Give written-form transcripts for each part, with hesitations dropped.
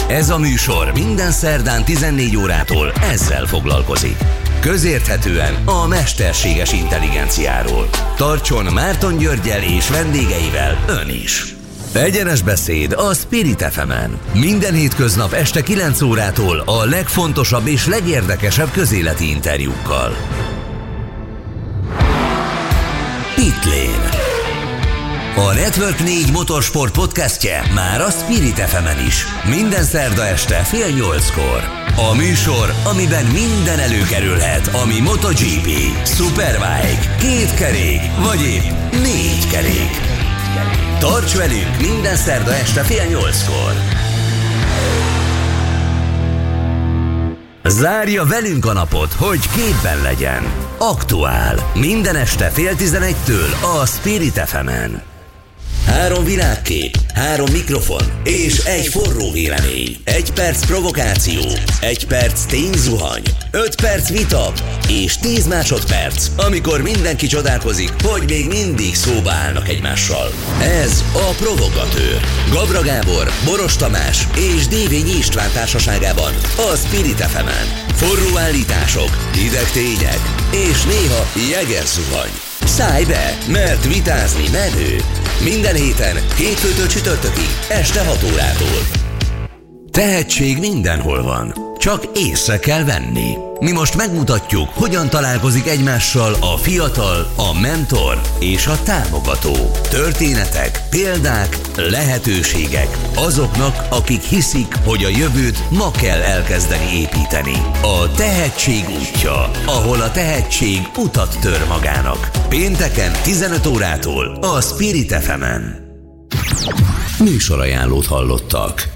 Ez a műsor minden szerdán 14 órától ezzel foglalkozik. Közérthetően a mesterséges intelligenciáról. Tartson Márton Györggyel és vendégeivel ön is. Egyenes beszéd a Spirit FM-en. Minden hétköznap este 9 órától a legfontosabb és legérdekesebb közéleti interjúkkal. Pitlane. A Network 4 motorsport podcastje már a Spirit FM-en is. Minden szerda este 7:30-kor. A műsor, amiben minden előkerülhet, ami MotoGP, Superbike, kétkerék vagy épp 4 kerék. Tarts velünk minden szerda este 7:30-kor. Zárja velünk a napot, hogy képben legyen. Aktuál. Minden este 10:30-től a Spirit FM-en. 3 világkép, 3 mikrofon és egy forró vélemény. 1 perc provokáció, 1 perc tényzuhany, 5 perc vita és 10 másodperc, amikor mindenki csodálkozik, hogy még mindig szóba állnak egymással. Ez a Provogatőr. Gabra Gábor, Boros Tamás és Dévényi István társaságában a Spirit FM-en. Forró állítások, hideg tények és néha jegerzuhany. Szállj be, mert vitázni menő. Minden héten, hétfőtől csütörtökig, este 6 órától. Tehetség mindenhol van, csak észre kell venni. Mi most megmutatjuk, hogyan találkozik egymással a fiatal, a mentor és a támogató. Történetek, példák, lehetőségek azoknak, akik hiszik, hogy a jövőt ma kell elkezdeni építeni. A tehetség útja, ahol a tehetség utat tör magának. Pénteken 15 órától a Spirit FM-en. Műsorajánlót hallottak.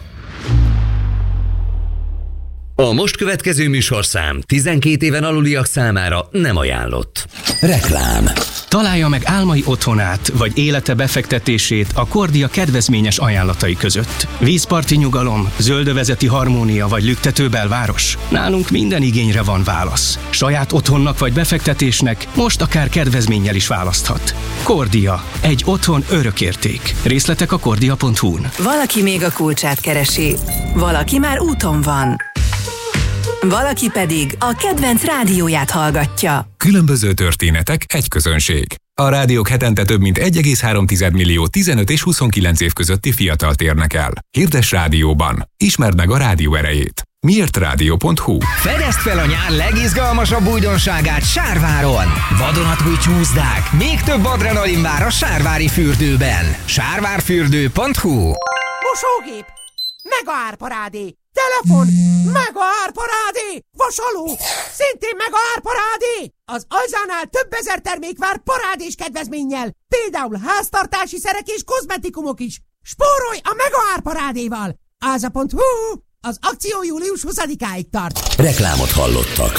A most következő műsorszám 12 éven aluliak számára nem ajánlott. Reklám. Találja meg álmai otthonát, vagy élete befektetését a Kordia kedvezményes ajánlatai között. Vízparti nyugalom, zöldövezeti harmónia vagy lüktető belváros? Nálunk minden igényre van válasz. Saját otthonnak vagy befektetésnek most akár kedvezménnyel is választhat. Kordia. Egy otthon örökérték. Részletek a kordia.hu-n. Valaki még a kulcsát keresi. Valaki már úton van. Valaki pedig a kedvenc rádióját hallgatja. Különböző történetek, egy közönség. A rádiók hetente több mint 1,3 millió 15 és 29 év közötti fiatalt érnek el. Hirdess rádióban. Ismerd meg a rádió erejét. Miértrádió.hu. Fedezd fel a nyár legizgalmasabb újdonságát Sárváron. Vadonatúj csúszdák, még több adrenalin vár a Sárvári fürdőben. Sárvárfürdő.hu. Mosógép, mega árparádé. Telefon, mega árparádé! Vasaló, szintén mega árparádé! Az Alzánál több ezer termék vár parádés kedvezménnyel, például háztartási szerek és kozmetikumok is. Spórolj a mega árparádéval! Áza.hu. Az akció július 20-áig tart. Reklámot hallottak.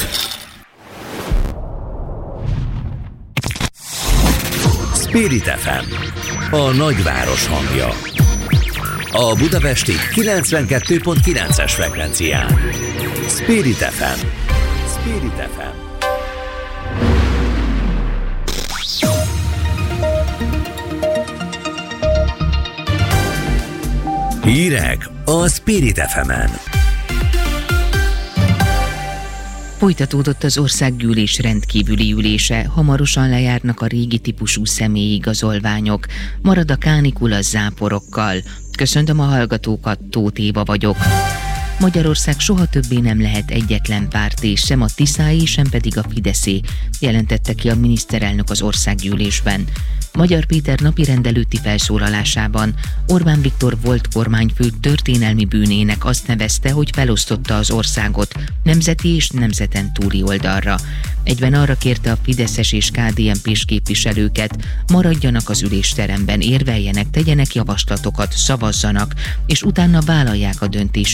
Spirit FM, a nagyváros hangja. A budapesti 92.9-es frekvencián. Spirit FM. Spirit FM. Hírek a Spirit FM-en. Folytatódott az országgyűlés rendkívüli ülése, hamarosan lejárnak a régi típusú személyigazolványok, marad a kánikula záporokkal. Köszöntöm a hallgatókat, Tóth Éva vagyok. Magyarország soha többé nem lehet egyetlen párté, sem a Tiszáé, sem pedig a Fideszé, jelentette ki a miniszterelnök az országgyűlésben. Magyar Péter napirend előtti felszólalásában Orbán Viktor volt kormányfő történelmi bűnének azt nevezte, hogy felosztotta az országot nemzeti és nemzeten túli oldalra. Egyben arra kérte a fideszes és KDNP-s képviselőket, maradjanak az ülésteremben, érveljenek, tegyenek javaslatokat, szavazzanak, és utána vállalják a döntésük következményeit.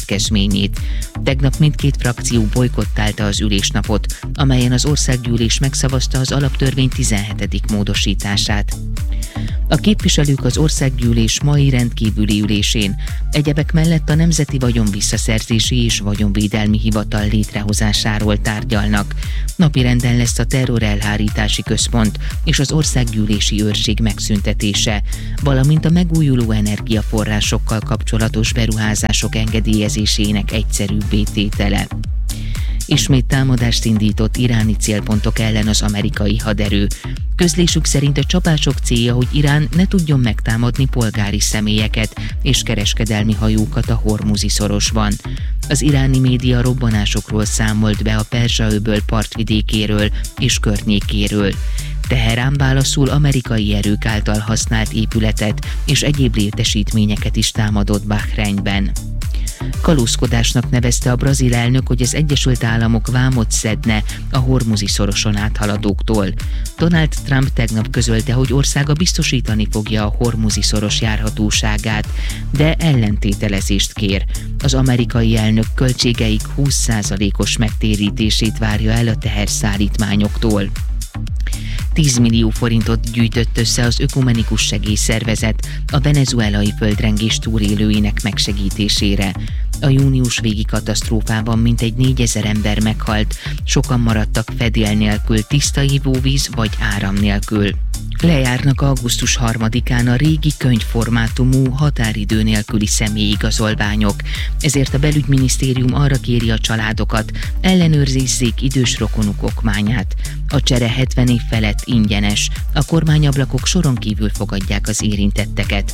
következményét. Tegnap mindkét frakció bojkottálta az ülésnapot, amelyen az országgyűlés megszavazta az alaptörvény 17. módosítását. A képviselők az országgyűlés mai rendkívüli ülésén egyebek mellett a Nemzeti Vagyonvisszaszerzési és Vagyonvédelmi Hivatal létrehozásáról tárgyalnak. Napirenden lesz a terrorelhárítási központ és az országgyűlési őrség megszüntetése, valamint a megújuló energiaforrásokkal kapcsolatos beruházások engedélyezésének egyszerűbbé tétele. Ismét támadást indított iráni célpontok ellen az amerikai haderő. Közlésük szerint a csapások célja, hogy Irán ne tudjon megtámadni polgári személyeket és kereskedelmi hajókat a Hormuzi szorosban. Az iráni média robbanásokról számolt be a Perzsa-öböl partvidékéről és környékéről. Teherán válaszul amerikai erők által használt épületet és egyéb létesítményeket is támadott Bahreinben. Kalózkodásnak nevezte a brazil elnök, hogy az Egyesült Államok vámot szedne a Hormuzi szoroson áthaladóktól. Donald Trump tegnap közölte, hogy országa biztosítani fogja a Hormuzi szoros járhatóságát, de ellentételezést kér. Az amerikai elnök költségeik 20%-os megtérítését várja el a teherszállítmányoktól. 10 millió forintot gyűjtött össze az Ökumenikus Segélyszervezet a venezuelai földrengés túlélőinek megsegítésére. A június végi katasztrófában mintegy 4000 ember meghalt, sokan maradtak fedél nélkül, tiszta ivóvíz vagy áram nélkül. Lejárnak augusztus 3-án a régi könyvformátumú határidő nélküli személyigazolványok, ezért a belügyminisztérium arra kéri a családokat, ellenőrizzék idős rokonuk okmányát. A csere 70 év felett ingyenes, a kormányablakok soron kívül fogadják az érintetteket.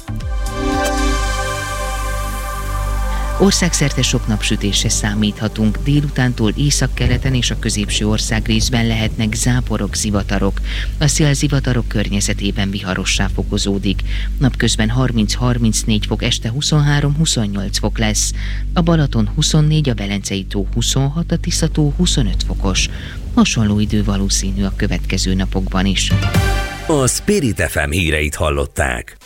Országszerte sok napsütésre számíthatunk, délutántól északkeleten és a középső ország részben lehetnek záporok, zivatarok. A szél zivatarok környezetében viharossá fokozódik. Napközben 30-34 fok, este 23-28 fok lesz. A Balaton 24, a Velencei tó 26, a Tisza-tó 25 fokos. Hasonló idő valószínű a következő napokban is. A Spirit FM híreit hallották.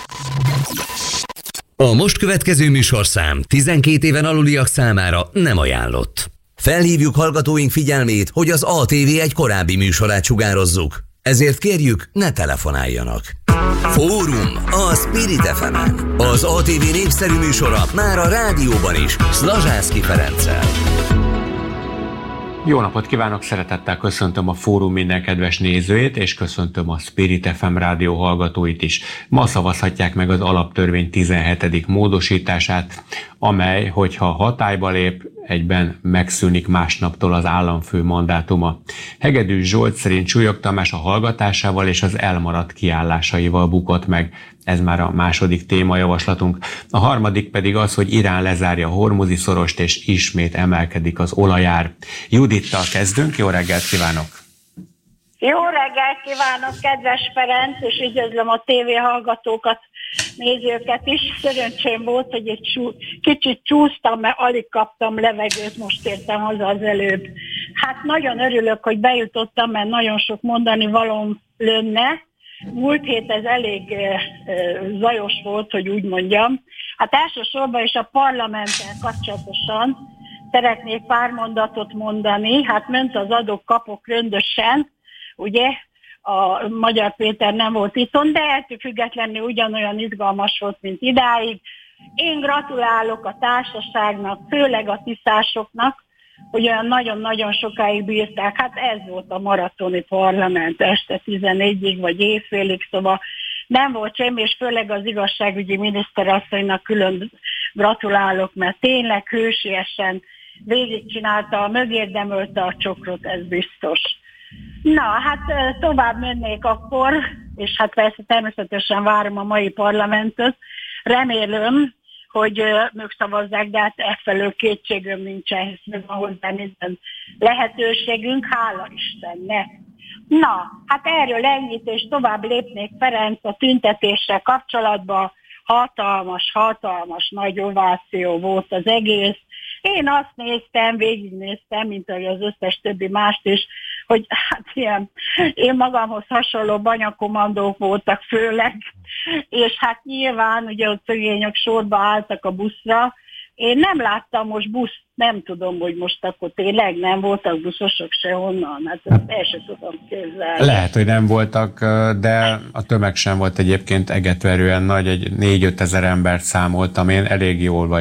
A most következő műsorszám 12 éven aluliak számára nem ajánlott. Felhívjuk hallgatóink figyelmét, hogy az ATV egy korábbi műsorát sugározzuk. Ezért kérjük, ne telefonáljanak. Fórum a Spirit FM-en. Az ATV népszerű műsora már a rádióban is, Szlazsászky Ferenccel. Jó napot kívánok, szeretettel köszöntöm a Fórum minden kedves nézőjét, és köszöntöm a Spirit FM rádió hallgatóit is. Ma szavazhatják meg az alaptörvény 17. módosítását, amely, hogyha hatályba lép, egyben megszűnik másnaptól az államfő mandátuma. Hegedűs Zsolt szerint Súlyog Tamás a hallgatásával és az elmaradt kiállásaival bukott meg. Ez már a második témajavaslatunk. A harmadik pedig az, hogy Irán lezárja a Hormuzi szorost, és ismét emelkedik az olajár. Judittal kezdünk, jó reggelt kívánok! Jó reggelt kívánok, kedves Ferenc, és üdvözlöm a tévéhallgatókat, nézőket is. Szerencsém volt, hogy egy kicsit csúsztam, mert alig kaptam levegőt, most értem haza az előbb. Hát nagyon örülök, hogy bejutottam, mert nagyon sok mondani valóm lenne. Múlt hét ez elég zajos volt, hogy úgy mondjam. Hát elsősorban is a parlamenttel kapcsolatosan szeretnék pár mondatot mondani. Hát ment az adok-kapok röndösen, ugye? A Magyar Péter nem volt itthon, de ettől függetlenül ugyanolyan izgalmas volt, mint idáig. Én gratulálok a társaságnak, főleg a tisztásoknak, hogy olyan nagyon-nagyon sokáig bírták. Hát ez volt a maratoni parlament, este 14-ig vagy éjfélig, szóval nem volt semmi, és főleg az igazságügyi miniszterasszonynak külön gratulálok, mert tényleg hősiesen végigcsinálta, mögérdemölte a csokrot, ez biztos. Na, hát tovább mennék akkor, és hát persze természetesen várom a mai parlamentet. Remélem, hogy megszavazzák, de hát efelől kétségem nincsen, hiszen van hozzá minden lehetőségünk, hála Istennek. Na, hát erről ennyit, és tovább lépnék, Ferenc, a tüntetéssel kapcsolatban. Hatalmas nagy ováció volt az egész. Én azt néztem, végignéztem, mint ahogy az összes többi mást is, hogy hát ilyen, én magamhoz hasonló banyakommandók voltak főleg, és hát nyilván ugye ott szegények sorba álltak a buszra, Én nem láttam most buszt, nem tudom, hogy most akkor tényleg nem voltak buszosok sehonnan, hát ezt el sem tudom képzelni. Lehet, hogy nem voltak, de a tömeg sem volt egyébként egetverően nagy, egy 4-5 ezer embert számoltam, én elég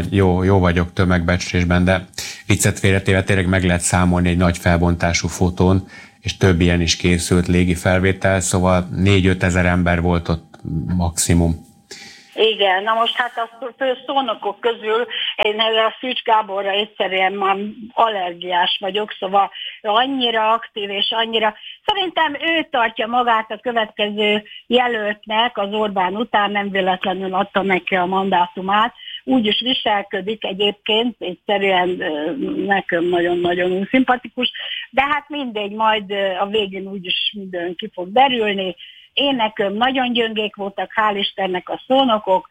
jó vagyok tömegbecslésben, de viccet félretéve tényleg meg lehet számolni egy nagy felbontású fotón, és több ilyen is készült légi felvétel, szóval 4-5 ezer ember volt ott maximum. Igen, na most hát a szónokok közül én a Szűcs Gáborra egyszerűen már allergiás vagyok, szóval annyira aktív és annyira... Szerintem ő tartja magát a következő jelöltnek az Orbán után, nem véletlenül adta neki a mandátumát, úgy is viselködik egyébként, egyszerűen nekem nagyon-nagyon szimpatikus, de hát mindegy, majd a végén úgyis minden ki fog derülni. Én nekem nagyon gyöngék voltak, hál' Istennek a szónokok,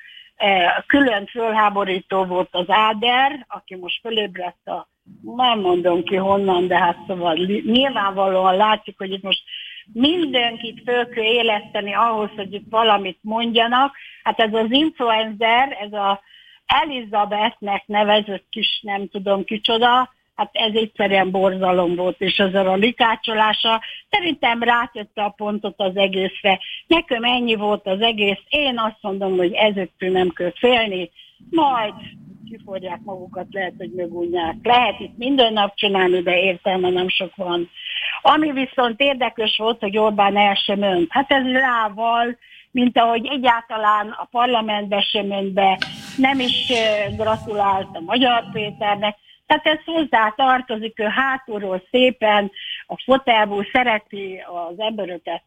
külön fölháborító volt az Áder, aki most fölébredt nem mondom ki honnan, de hát szóval nyilvánvalóan látszik, hogy itt most mindenkit föl kell éleszteni ahhoz, hogy itt valamit mondjanak. Hát ez az influencer, ez a Elizabethnek nevezett kis nem tudom kicsoda, hát ez egyszerűen borzalom volt, és ezzel a likácsolása szerintem rátette a pontot az egészre. Nekem ennyi volt az egész, én azt mondom, hogy ezektől nem kell félni, majd kiforják magukat, lehet, hogy megunják. Lehet itt minden nap csinálni, de értelme nem sok van. Ami viszont érdekes volt, hogy Orbán el sem ment. Hát ez rával, mint ahogy egyáltalán a parlamentbe sem ment be, nem is gratulált a Magyar Péternek. Tehát ez hozzá tartozik, ő hátulról szépen a fotelból szereti az emberöket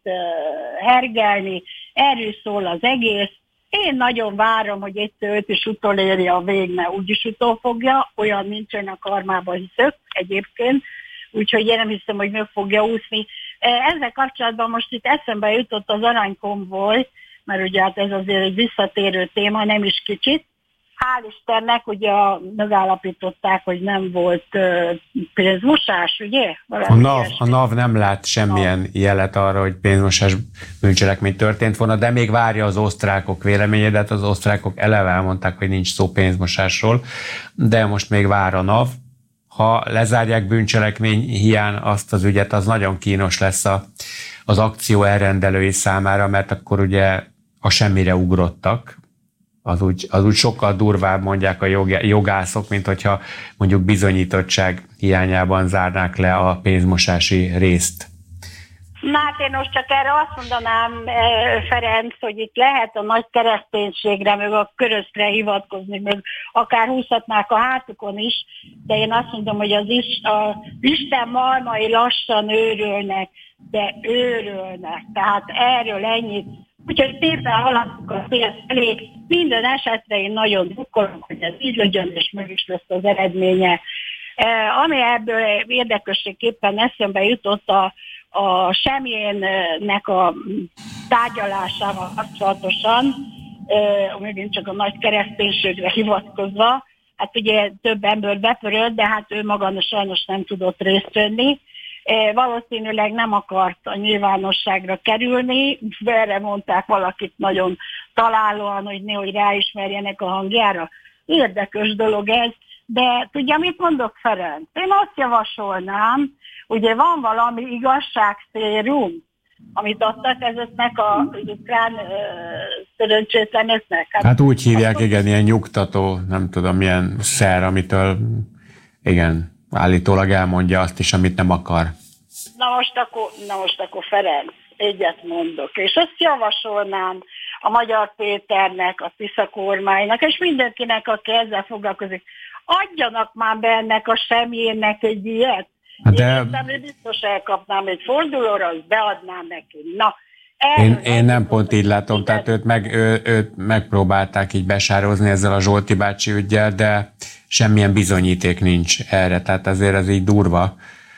hergelni, erről szól az egész. Én nagyon várom, hogy egyszer őt is utolérje a vég, mert úgyis utol fogja, olyan nincsen a karmában hiszök egyébként, úgyhogy én nem hiszem, hogy meg fogja úszni. Ezzel kapcsolatban most itt eszembe jutott az aranykonvoj, mert ugye hát ez azért egy visszatérő téma, nem is kicsit. Hál' Istennek ugye megállapították, hogy nem volt pénzmosás, ugye? A NAV nem lát semmilyen jelet arra, hogy pénzmosás bűncselekmény történt volna, de még várja az osztrákok véleményét, de az osztrákok eleve elmondták, hogy nincs szó pénzmosásról, de most még vár a NAV. Ha lezárják bűncselekmény hiány azt az ügyet, az nagyon kínos lesz az akció elrendelői számára, mert akkor ugye a semmire ugrottak. Az úgy sokkal durvább, mondják a jogászok, mint hogyha mondjuk bizonyítottság hiányában zárnák le a pénzmosási részt. Na hát én most csak erre azt mondanám, Ferenc, hogy itt lehet a nagy kereszténységre, meg a köröztre hivatkozni, meg akár húzhatnák a hátukon is, de én azt mondom, hogy az Isten malmai lassan őrölnek, de őrölnek. Tehát erről ennyit. Úgyhogy szépen haladtuk a cél elé. Minden esetre én nagyon drukkolom, hogy ez így legyen, és meg is lesz az eredménye. Ami ebből érdekességképpen eszembe jutott a Semjénnek a tárgyalásával kapcsolatosan, megint csak a nagy kereszténységre hivatkozva, hát ugye több ember bepörölt, de hát ő maga sajnos nem tudott részt venni. Valószínűleg nem akart a nyilvánosságra kerülni, erre mondták valakit nagyon találóan, hogy nehogy ráismerjenek a hangjára. Érdekes dolog ez, de tudja, mit mondok, Ferenc? Én azt javasolnám, ugye van valami igazságszérum, amit adtak ezeknek az ukrán szerencsétleneknek. Hát úgy hívják, igen, ilyen nyugtató, nem tudom, milyen szer, amitől, igen, állítólag elmondja azt is, amit nem akar. Na most akkor Ferenc, egyet mondok, és azt javasolnám a Magyar Péternek, a Tisza kormánynak, és mindenkinek, aki ezzel foglalkozik, adjanak már be ennek a Semjénnek egy ilyet. De... Én biztos elkapnám egy fordulóra, azt beadnám neki. Na, én nem pont így látom, tehát őt megpróbálták így besározni ezzel a Zsolti bácsi üggyel, de semmilyen bizonyíték nincs erre, tehát azért ez így durva.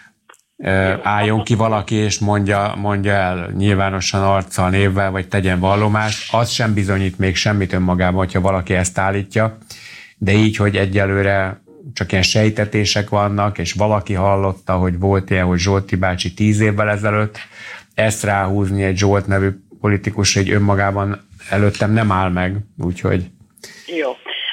Álljon ki valaki és mondja el nyilvánosan arccal, névvel, vagy tegyen vallomást, az sem bizonyít még semmit önmagában, hogyha valaki ezt állítja, de így, hogy egyelőre csak ilyen sejtetések vannak, és valaki hallotta, hogy volt ilyen, hogy Zsolti bácsi 10 évvel ezelőtt, ezt ráhúzni egy Zsolt nevű politikus, hogy önmagában előttem nem áll meg, úgyhogy... Jó.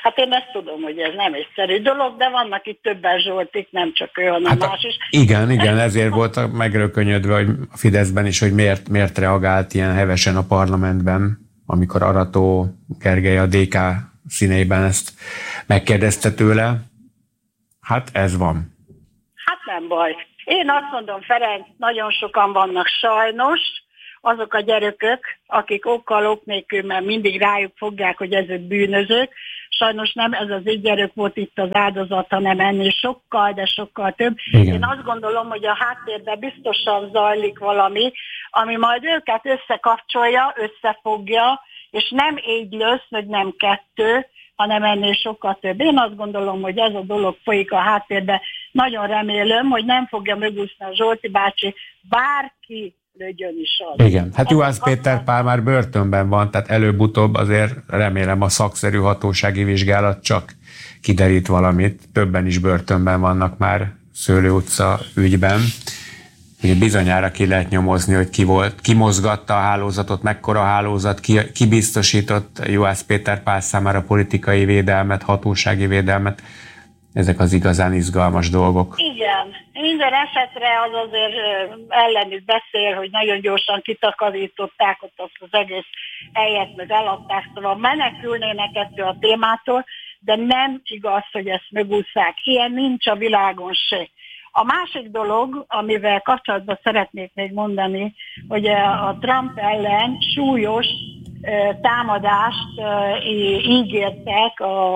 Hát én ezt tudom, hogy ez nem egyszerű dolog, de vannak itt többen Zsoltik, nem csak ő, hanem más is. Igen, ezért volt megrökönyödve hogy a Fideszben is, hogy miért reagált ilyen hevesen a parlamentben, amikor Arató Gergely a DK színeiben ezt megkérdezte tőle. Hát ez van. Hát nem baj. Én azt mondom, Ferenc, nagyon sokan vannak sajnos, azok a gyerekek, akik okkal ok nélkül, mert mindig rájuk fogják, hogy ezek bűnözők. Sajnos nem ez az egy gyerek volt itt az áldozat, hanem ennél sokkal, de sokkal több. Igen. Én azt gondolom, hogy a háttérben biztosan zajlik valami, ami majd őket összekapcsolja, összefogja, és nem egy lesz, vagy nem kettő, hanem ennél sokkal több. Én azt gondolom, hogy ez a dolog folyik a háttérben. Nagyon remélem, hogy nem fogja megúszni a Zsolti bácsi, bárki lőjön is az. Igen, hát Juhász Péter Pál már börtönben van, tehát előbb-utóbb azért remélem a szakszerű hatósági vizsgálat csak kiderít valamit. Többen is börtönben vannak már Szőlő utca ügyben. Ugye bizonyára ki lehet nyomozni, hogy ki mozgatta a hálózatot, mekkora hálózat, ki biztosított Juhász Péter Pál számára politikai védelmet, hatósági védelmet. Ezek az igazán izgalmas dolgok. Igen, minden esetre az azért ellenük beszél, hogy nagyon gyorsan kitakarították ott az egész helyet, meg eladták, szóval menekülnének ettől a témától, de nem igaz, hogy ezt megúszszák. Ilyen nincs a világon se. A másik dolog, amivel kapcsolatban szeretnék még mondani, hogy a Trump ellen súlyos támadást ígértek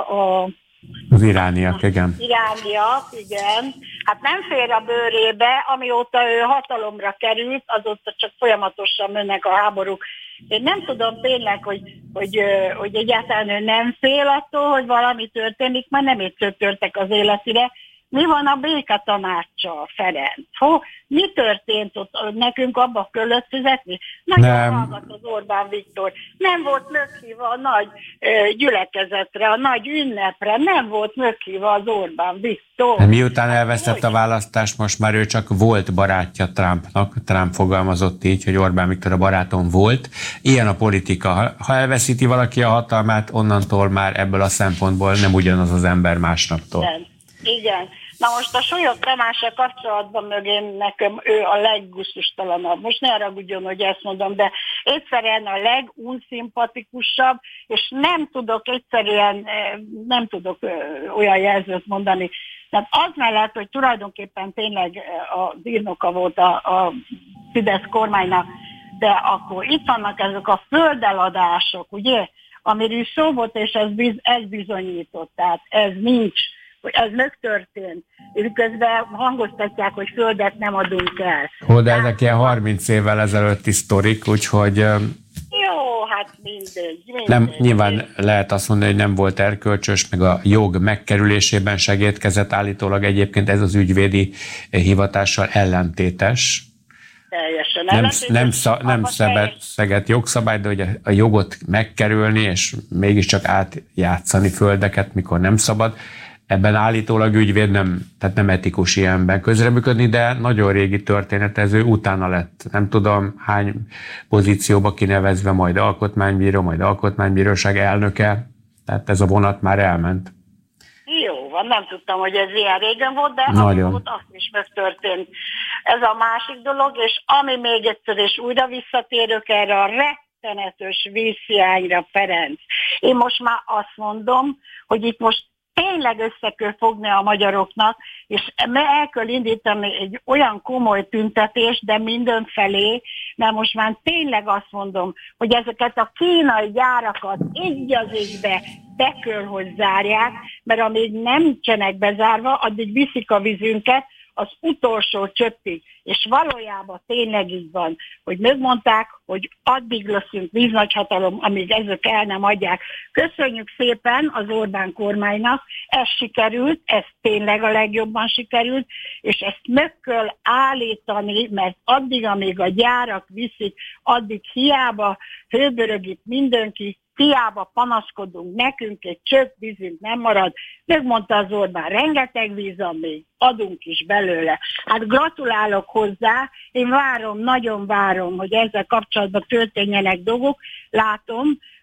az irániak, igen. Igen. Hát nem fér a bőrébe, amióta ő hatalomra került, azóta csak folyamatosan mennek a háborúk. Én nem tudom tényleg, hogy egyáltalán ő nem fél attól, hogy valami történik, mert nem egyszer törtek az életére. Mi van a béketanáccsal, Ferenc? Mi történt ott? Nekünk abba kellett fizetni? Nagyon hallgat az Orbán Viktor. Nem volt meghívva a nagy gyülekezetre, a nagy ünnepre, nem volt meghívva az Orbán Viktor. Miután elvesztett a választást, most már ő csak volt barátja Trumpnak. Trump fogalmazott így, hogy Orbán Viktor a barátom volt. Ilyen a politika. Ha elveszíti valaki a hatalmát, onnantól már ebből a szempontból nem ugyanaz az ember másnaptól. Igen. Na most a Súlyog Tamással kapcsolatban nekem ő a leggusztustalanabb. Most ne haragudjon, hogy ezt mondom, de egyszerűen a legunszimpatikusabb, és nem tudok olyan jelzőt mondani. Tehát az mellett, hogy tulajdonképpen tényleg az írnoka volt a Fidesz kormánynak, de akkor itt vannak ezek a földeladások, ugye, amiről szó volt, és ez bizonyított, tehát ez nincs. Hogy ez megtörtént. Közben hangoztatják, hogy földet nem adunk el. De ezek ilyen 30 évvel ezelőtti sztorik, úgyhogy... Jó, hát mindegy. Nem, nyilván lehet azt mondani, hogy nem volt erkölcsös, meg a jog megkerülésében segítkezett állítólag. Egyébként ez az ügyvédi hivatással ellentétes. Teljesen nem szegett jogszabály, de hogy a jogot megkerülni, és mégiscsak átjátszani földeket, mikor nem szabad. Ebben állítólag ügyvéd nem etikus ilyenben közreműködni, de nagyon régi történetező, utána lett nem tudom hány pozícióba kinevezve, majd alkotmánybíró, majd alkotmánybíróság elnöke, tehát ez a vonat már elment. Jó van, nem tudtam, hogy ez ilyen régen volt, de ami volt, azt is megtörtént. Ez a másik dolog, és ami még egyszer és újra visszatérök erre a rettenetes vízhiányra, Ferenc. Én most már azt mondom, hogy itt most tényleg össze kell fogni a magyaroknak, és el kell indítani egy olyan komoly tüntetést, de mindenfelé, mert most már tényleg azt mondom, hogy ezeket a kínai gyárakat egy az egybe be kell, hogy zárják, mert amíg nem csenek bezárva, addig viszik a vízünket az utolsó csöppig. És valójában tényleg így van, hogy megmondták, hogy addig leszünk víznagyhatalom, amíg ezek el nem adják. Köszönjük szépen az Orbán kormánynak, ez sikerült, ez tényleg a legjobban sikerült, és ezt meg kell állítani, mert addig, amíg a gyárak viszik, addig hiába hőbörög itt mindenki, hiába panaszkodunk, nekünk egy csöpp vízünk nem marad. Megmondta az Orbán, rengeteg víz van még, adunk is belőle. Hát gratulálok hozzá, én várom, nagyon várom, hogy ezzel kapcsolatban történjenek dolgok. Látom,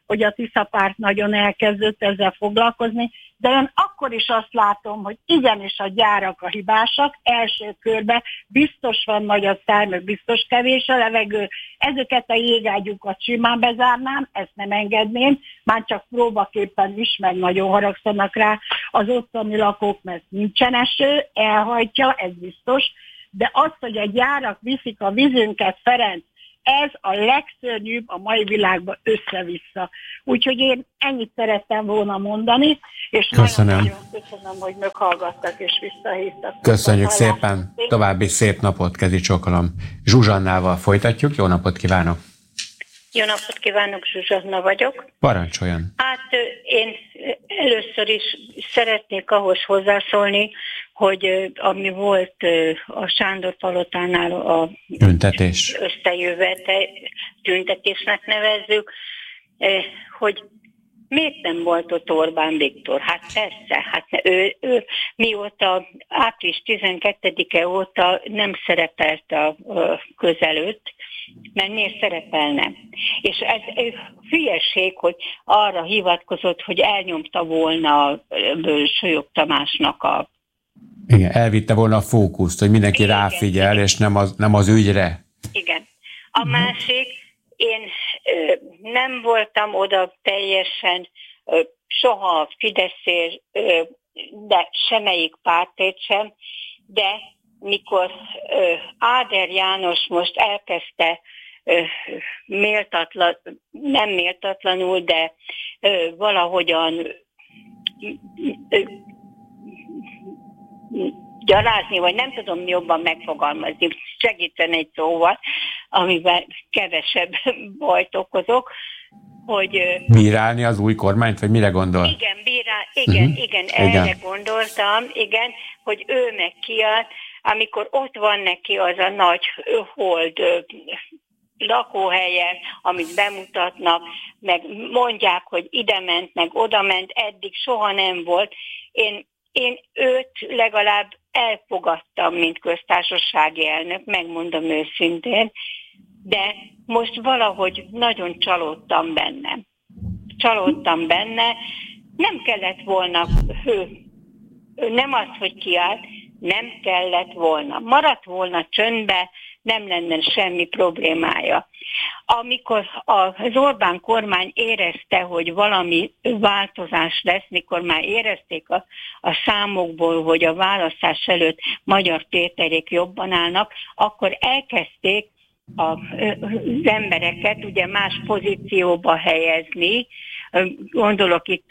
hogy a Tisza-párt nagyon elkezdett ezzel foglalkozni, de én akkor is azt látom, hogy igenis a gyárak a hibásak, első körben biztos van nagy a szár, meg biztos kevés a levegő, ezeket a jégágyukat simán bezárnám, ezt nem engedném, már csak próbaképpen is, meg nagyon haragszanak rá az ottani lakók, mert nincsen eső, elhajtja, ez biztos, de az, hogy a gyárak viszik a vízünket, Ferenc, ez a legszörnyűbb a mai világban össze-vissza. Úgyhogy én ennyit szerettem volna mondani, és nagyon köszönöm, hogy meghallgattak és visszahívtak. Köszönjük szépen, további szép napot, kezi csókolom. Zsuzsannával folytatjuk, jó napot kívánok! Jó napot kívánok, Zsuzsanna vagyok. Parancsoljon! Hát én először is szeretnék ahhoz hozzászólni, hogy ami volt a Sándor palotánál a tüntetés, összejövetel, tüntetésnek nevezzük, hogy miért nem volt ott Orbán Viktor? Hát persze, hát ő mióta április 12-e óta nem szerepelt a közelőtt, mert miért szerepelne? És ez hülyeség, hogy arra hivatkozott, hogy elnyomta volna Solyog Tamásnak a... Igen, elvitte volna a fókuszt, hogy mindenki igen, ráfigyel, igen. És nem az ügyre. Igen. A másik, én nem voltam oda teljesen soha Fideszért, de semmelyik pártért sem, de mikor Áder János most elkezdte nem méltatlanul, de valahogyan gyalázni, vagy nem tudom jobban megfogalmazni, segítsen egy szóval, amivel kevesebb bajt okozok, hogy... Bírálni az új kormányt, vagy mire gondol? Igen, erre gondoltam, igen, hogy ő meg kiállt, amikor ott van neki az a nagy hold lakóhelyen, amit bemutatnak, meg mondják, hogy ide ment, meg oda ment, eddig soha nem volt. Én őt legalább elfogadtam, mint köztársasági elnök, megmondom őszintén, de most valahogy nagyon csalódtam benne. Nem kellett volna, nem az, hogy kiállt, nem kellett volna. Maradt volna csöndbe, nem lenne semmi problémája. Amikor az Orbán kormány érezte, hogy valami változás lesz, mikor már érezték a számokból, hogy a választás előtt Magyar Péterék jobban állnak, akkor elkezdték az embereket ugye más pozícióba helyezni. Gondolok itt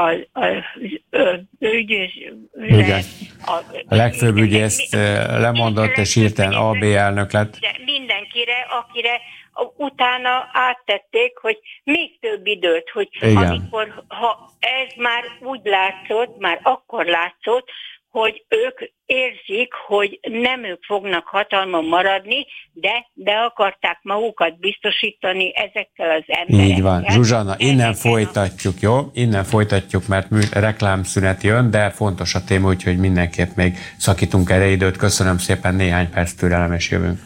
a legfőbb ügyészt lemondott, és hirtelen AB elnök lett. De mindenkire, akire utána áttették, hogy még több időt, hogy igen. Amikor ez már úgy látszott, már akkor látszott, hogy ők érzik, hogy nem ők fognak hatalmon maradni, de be akarták magukat biztosítani ezekkel az emberekkel. Így van. Zsuzsanna, innen folytatjuk, jó? Innen folytatjuk, mert reklámszünet jön, de fontos a téma, úgyhogy mindenképp még szakítunk erre időt. Köszönöm szépen, néhány perc türelem, és jövünk.